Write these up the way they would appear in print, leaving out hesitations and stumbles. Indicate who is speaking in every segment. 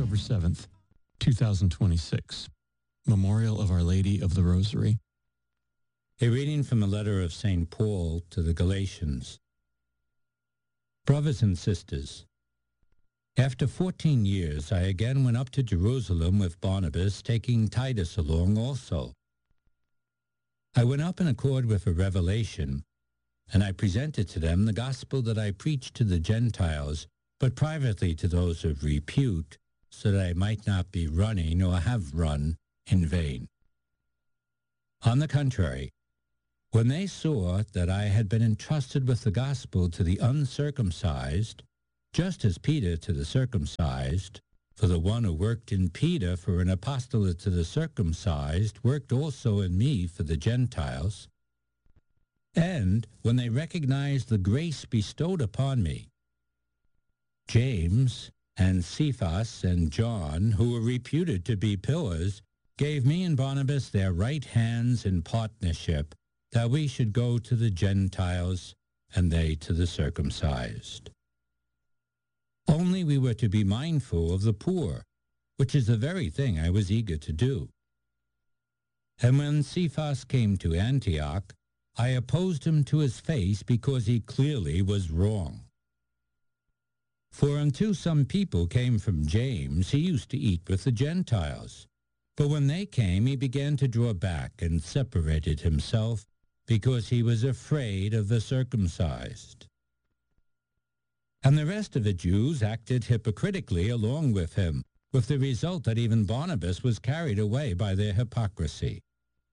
Speaker 1: October 7th, 2026, Memorial of Our Lady of the Rosary.
Speaker 2: A reading from the letter of St. Paul to the Galatians. Brothers and sisters, after 14 years I again went up to Jerusalem with Barnabas, taking Titus along also. I went up in accord with a revelation, and I presented to them the gospel that I preached to the Gentiles, but privately to those of repute, so that I might not be running or have run in vain. On the contrary, when they saw that I had been entrusted with the gospel to the uncircumcised, just as Peter to the circumcised, for the one who worked in Peter for an apostolate to the circumcised worked also in me for the Gentiles, and when they recognized the grace bestowed upon me, James and Cephas and John, who were reputed to be pillars, gave me and Barnabas their right hands in partnership, that we should go to the Gentiles and they to the circumcised. Only we were to be mindful of the poor, which is the very thing I was eager to do. And when Cephas came to Antioch, I opposed him to his face because he clearly was wrong. For until some people came from James, he used to eat with the Gentiles. But when they came, he began to draw back and separated himself, because he was afraid of the circumcised. And the rest of the Jews acted hypocritically along with him, with the result that even Barnabas was carried away by their hypocrisy.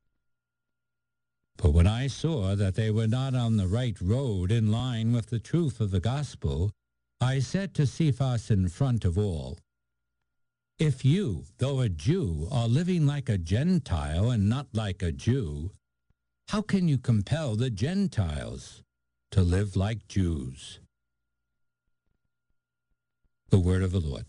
Speaker 2: But when I saw that they were not on the right road in line with the truth of the gospel, I said to Cephas in front of all, "If you, though a Jew, are living like a Gentile and not like a Jew, how can you compel the Gentiles to live like Jews?" The word of the Lord.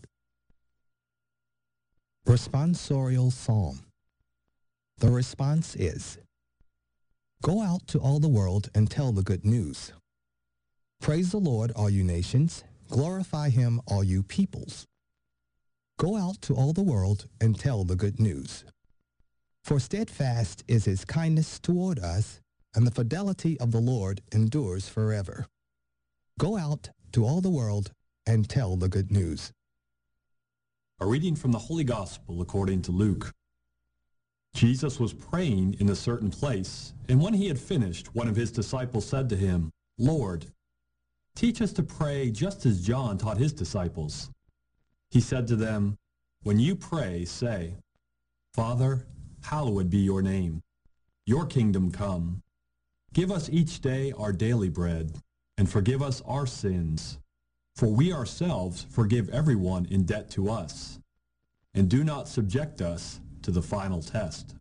Speaker 3: Responsorial Psalm. The response is, "Go out to all the world and tell the good news. Praise the Lord, all you nations. Glorify him, all you peoples. Go out to all the world and tell the good news. For steadfast is his kindness toward us, and the fidelity of the Lord endures forever. Go out to all the world and tell the good news."
Speaker 4: A reading from the Holy Gospel according to Luke. Jesus was praying in a certain place, and when he had finished, one of his disciples said to him, "Lord, teach us to pray just as John taught his disciples." He said to them, "When you pray, say, 'Father, hallowed be your name. Your kingdom come. Give us each day our daily bread, and forgive us our sins, for we ourselves forgive everyone in debt to us. And do not subject us to the final test.'"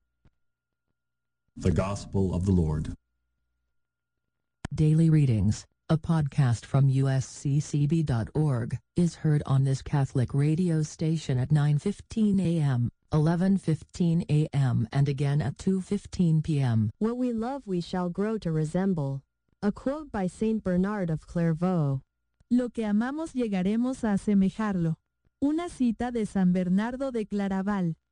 Speaker 4: The Gospel of the Lord.
Speaker 5: Daily Readings, a podcast from usccb.org, is heard on this Catholic radio station at 9:15 a.m., 11:15 a.m. and again at 2:15 p.m.
Speaker 6: What we love we shall grow to resemble. A quote by Saint Bernard of Clairvaux.
Speaker 7: Lo que amamos llegaremos a asemejarlo. Una cita de San Bernardo de Claraval.